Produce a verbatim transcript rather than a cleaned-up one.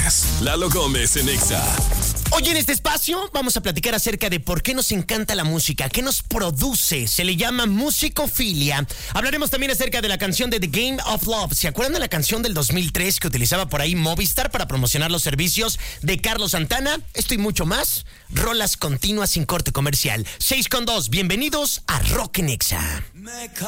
escuchas Lalo Gómez en Exa. Hoy en este espacio vamos a platicar acerca de por qué nos encanta la música, qué nos produce, se le llama musicofilia. Hablaremos también acerca de la canción de The Game of Love. ¿Se acuerdan de la canción del dos mil tres que utilizaba por ahí Movistar para promocionar los servicios de Carlos Santana? Esto y mucho más, rolas continuas sin corte comercial. seis con dos, bienvenidos a Rock en Exa.